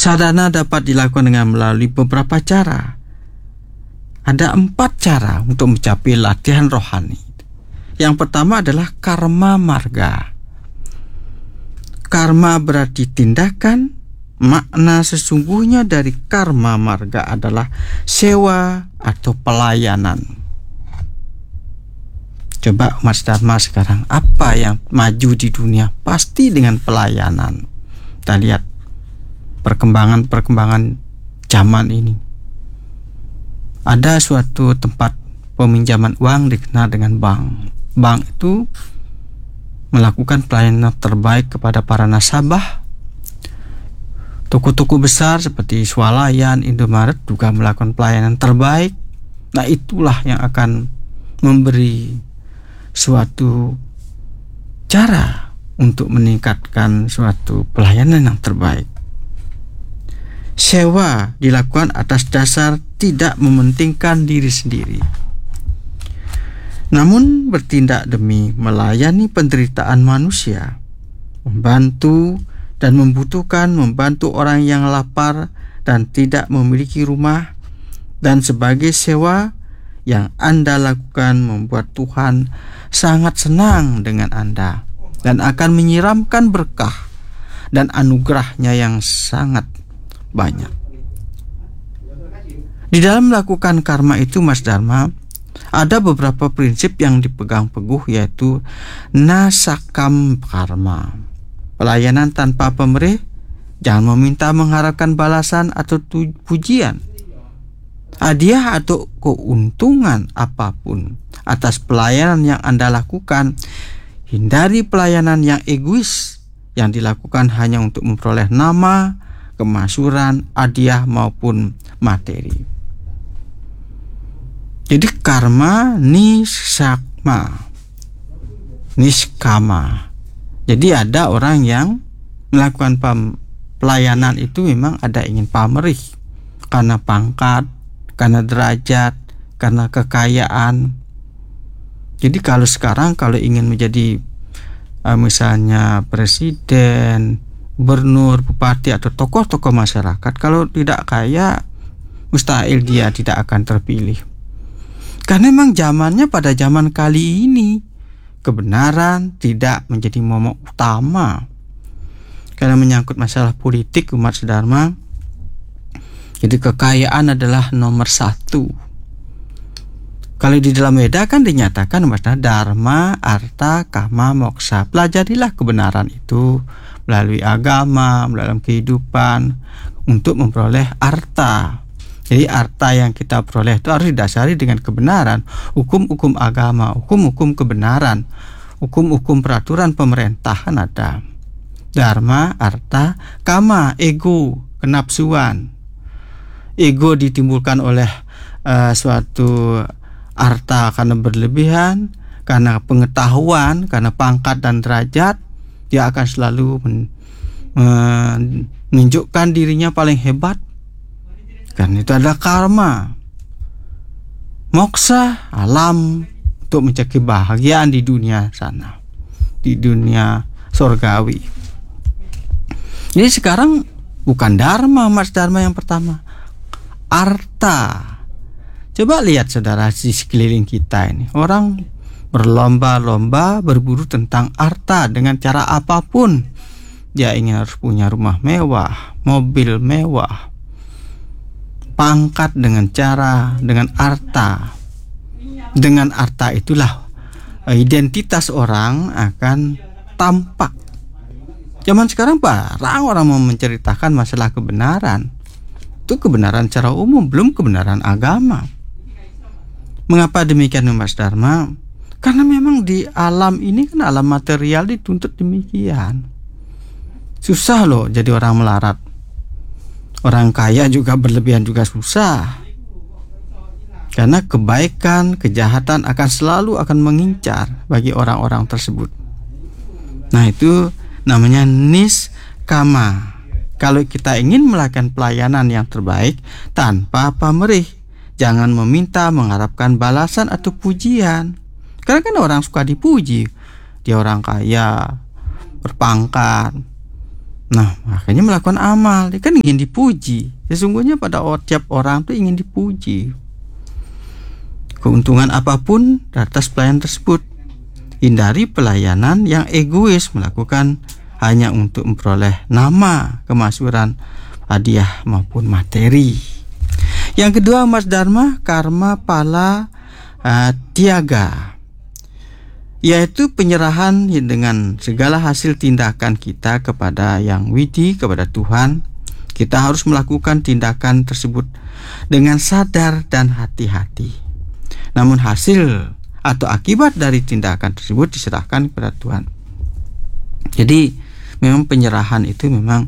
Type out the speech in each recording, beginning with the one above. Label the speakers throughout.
Speaker 1: Sadhana dapat dilakukan dengan melalui beberapa cara. Ada 4 cara untuk mencapai latihan rohani. Yang pertama adalah karma marga. Karma berarti tindakan. Makna sesungguhnya dari karma marga adalah sewa atau pelayanan. Coba Mas Dharma sekarang, apa yang maju di dunia? Pasti dengan pelayanan. Kita lihat perkembangan zaman ini. Ada suatu tempat peminjaman uang dikenal dengan bank. Bank itu melakukan pelayanan terbaik kepada para nasabah. Toko-toko besar seperti Swalayan, Indomaret juga melakukan pelayanan terbaik. Nah, itulah yang akan memberi suatu cara untuk meningkatkan suatu pelayanan yang terbaik. Sewa dilakukan atas dasar tidak mementingkan diri sendiri, namun bertindak demi melayani penderitaan manusia, membantu dan membantu orang yang lapar dan tidak memiliki rumah. Dan sebagai sewa yang Anda lakukan membuat Tuhan sangat senang dengan Anda dan akan menyiramkan berkah dan anugerahnya yang sangat banyak. Di dalam melakukan karma itu, Mas Dharma, ada beberapa prinsip yang dipegang teguh, yaitu nasakam karma. Pelayanan tanpa pamrih, jangan meminta mengharapkan balasan atau pujian, hadiah atau keuntungan apapun atas pelayanan yang Anda lakukan. Hindari pelayanan yang egois yang dilakukan hanya untuk memperoleh nama, kemasyhuran, hadiah maupun materi. Jadi karma niskama. Jadi ada orang yang melakukan pelayanan itu memang ada ingin pamrih karena pangkat, karena derajat, karena kekayaan. Jadi kalau sekarang kalau ingin menjadi misalnya presiden, gubernur, bupati atau tokoh-tokoh masyarakat, kalau tidak kaya mustahil dia tidak akan terpilih. Karena memang zamannya pada zaman kali ini kebenaran tidak menjadi momok utama. Karena menyangkut masalah politik umat Dharma, jadi kekayaan adalah nomor 1. Kalau di dalam Weda kan dinyatakan Dharma, arta, kama, moksa. Pelajarilah kebenaran itu melalui agama, melalui kehidupan untuk memperoleh arta. Jadi arta yang kita peroleh itu harus didasari dengan kebenaran, hukum-hukum agama, hukum-hukum kebenaran, hukum-hukum peraturan pemerintahan ada. Dharma, arta, kama, ego, kenapsuan. Ego ditimbulkan oleh suatu arta karena berlebihan, karena pengetahuan, karena pangkat dan derajat. Dia akan selalu menunjukkan dirinya paling hebat. Karena itu adalah karma. Moksa, alam untuk mencari kebahagiaan di dunia sana, di dunia sorgawi. Jadi sekarang bukan dharma, Mas Dharma yang pertama, arta. Coba lihat saudara di sekeliling kita ini, orang berlomba-lomba berburu tentang arta dengan cara apapun. Dia ingin harus punya rumah mewah, mobil mewah, pangkat dengan arta. Dengan arta itulah identitas orang akan tampak. Zaman sekarang barang orang mau menceritakan masalah kebenaran. Itu kebenaran secara umum, belum kebenaran agama. Mengapa demikian, Mas Dharma? Karena memang di alam ini kan alam material dituntut demikian. Susah loh jadi orang melarat. Orang kaya juga berlebihan juga susah. Karena kebaikan, kejahatan akan mengincar bagi orang-orang tersebut. Nah, itu namanya niskama. Kalau kita ingin melakukan pelayanan yang terbaik tanpa pamrih, jangan meminta mengharapkan balasan atau pujian. Karena kan orang suka dipuji. Dia orang kaya, berpangkat. Nah, makanya melakukan amal, dia kan ingin dipuji. Sesungguhnya pada tiap orang tuh ingin dipuji. Keuntungan apapun atas pelayanan tersebut. Hindari pelayanan yang egois, melakukan hanya untuk memperoleh nama, kemasyhuran, hadiah maupun materi. Yang kedua, Mas Dharma, karma pala tiaga, yaitu penyerahan dengan segala hasil tindakan kita kepada Yang Widi, kepada Tuhan. Kita harus melakukan tindakan tersebut dengan sadar dan hati-hati. Namun hasil atau akibat dari tindakan tersebut diserahkan kepada Tuhan. Jadi memang penyerahan itu memang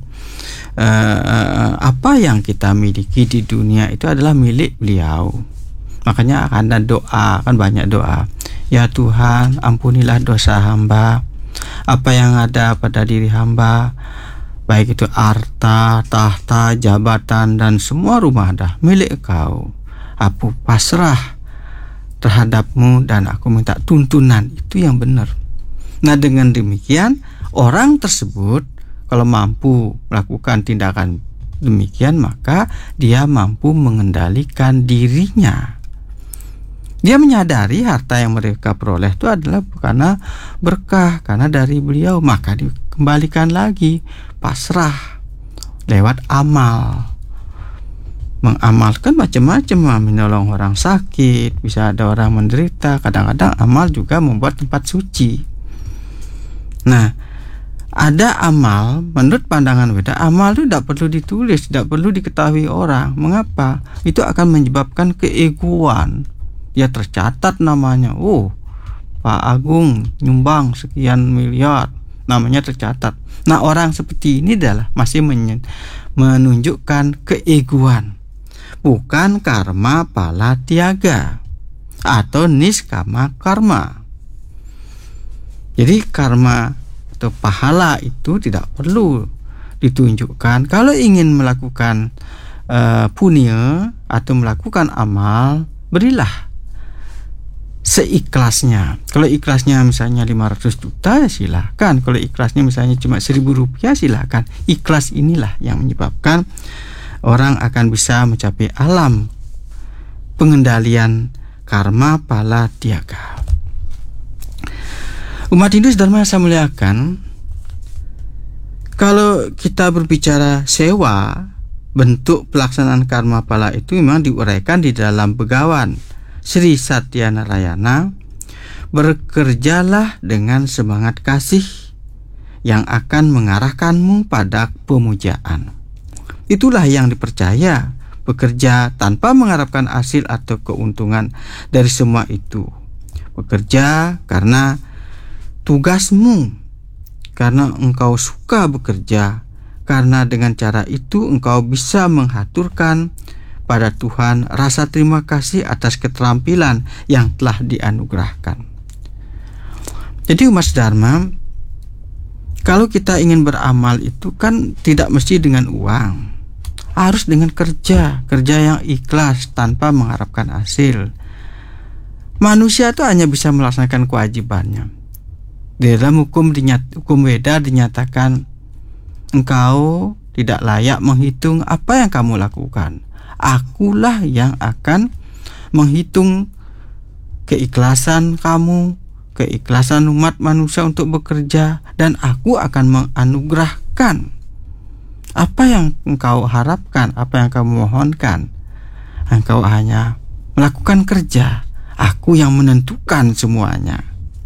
Speaker 1: apa yang kita miliki di dunia itu adalah milik Beliau. Makanya ada doa, kan banyak doa. Ya Tuhan, ampunilah dosa hamba. Apa yang ada pada diri hamba, baik itu harta, tahta, jabatan, dan semua rumah dah milik Engkau. Aku pasrah terhadap-Mu dan aku minta tuntunan. Itu yang benar. Nah, dengan demikian orang tersebut kalau mampu melakukan tindakan demikian, maka dia mampu mengendalikan dirinya. Dia menyadari harta yang mereka peroleh itu adalah karena berkah, karena dari Beliau, maka dikembalikan lagi, pasrah lewat amal. Mengamalkan macam-macam, menolong orang sakit, bisa ada orang menderita. Kadang-kadang amal juga membuat tempat suci. Nah, ada amal, menurut pandangan Weda, amal itu tidak perlu ditulis, tidak perlu diketahui orang. Mengapa? Itu akan menyebabkan keegoan. Ya tercatat namanya, Pak Agung nyumbang sekian miliar, namanya tercatat. Nah, orang seperti ini adalah masih menunjukkan keegoan, bukan karma pala tiaga atau niskama karma. Jadi karma atau pahala itu tidak perlu ditunjukkan. Kalau ingin melakukan punya atau melakukan amal, berilah seikhlasnya. Kalau ikhlasnya misalnya 500 juta, ya silakan. Kalau ikhlasnya misalnya cuma 1.000 rupiah, silakan. Ikhlas inilah yang menyebabkan orang akan bisa mencapai alam pengendalian karma pala tiaga. Umat Hindu Dharma yang saya muliakan, kalau kita berbicara sewa, bentuk pelaksanaan karma pala itu memang diuraikan di dalam Begawan Sri Satya Narayana. Bekerjalah dengan semangat kasih yang akan mengarahkanmu pada pemujaan. Itulah yang dipercaya, bekerja tanpa mengharapkan hasil atau keuntungan dari semua itu. Bekerja karena tugasmu, karena engkau suka bekerja, karena dengan cara itu engkau bisa menghaturkan pada Tuhan rasa terima kasih atas keterampilan yang telah dianugerahkan. Jadi umat Dharma, kalau kita ingin beramal itu kan tidak mesti dengan uang, harus dengan kerja yang ikhlas tanpa mengharapkan hasil. Manusia itu hanya bisa melaksanakan kewajibannya. Di dalam hukum Weda dinyatakan, engkau tidak layak menghitung apa yang kamu lakukan. Akulah yang akan menghitung keikhlasan kamu, keikhlasan umat manusia untuk bekerja, dan aku akan menganugerahkan apa yang engkau harapkan, apa yang kamu mohonkan. Engkau hanya melakukan kerja, aku yang menentukan semuanya.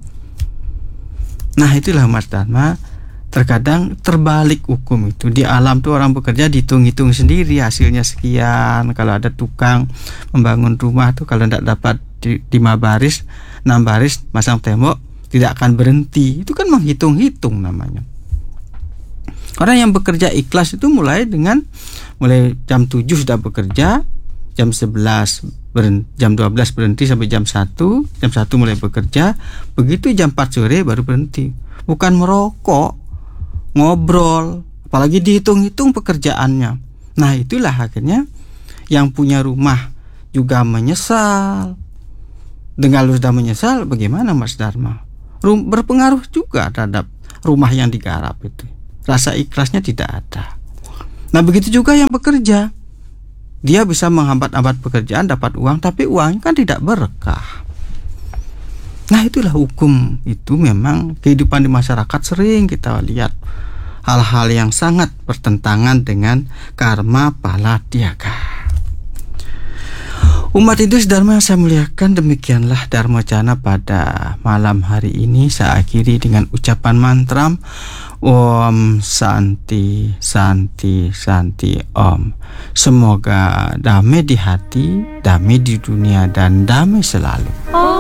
Speaker 1: Nah, itulah Mas Dharma. Terkadang terbalik hukum itu. Di alam tuh orang bekerja dihitung-hitung sendiri, hasilnya sekian. Kalau ada tukang membangun rumah tuh, kalau tidak dapat 5 baris, 6 baris masang tembok, tidak akan berhenti. Itu kan menghitung-hitung namanya. Orang yang bekerja ikhlas itu mulai jam 7 sudah bekerja, jam 11 jam 12 berhenti sampai jam 1 mulai bekerja, begitu jam 4 sore baru berhenti. Bukan merokok, ngobrol, apalagi dihitung-hitung pekerjaannya. Nah, itulah akhirnya yang punya rumah juga menyesal. Dengan lu sudah menyesal, bagaimana Mas Dharma? Berpengaruh juga terhadap rumah yang digarap itu. rasa ikhlasnya tidak ada. Nah begitu juga yang bekerja, dia bisa menghambat-hambat pekerjaan, dapat uang, tapi uangnya kan tidak berkah. Nah itulah hukum itu. Memang kehidupan di masyarakat sering kita lihat hal-hal yang sangat bertentangan dengan karma pala tiaga. Umat Hindu Dharma yang saya muliakan, demikianlah Dharma Wacana pada malam hari ini. Saya akhiri dengan ucapan mantra Om Santi Santi Santi Om. Semoga damai di hati, damai di dunia, dan damai selalu.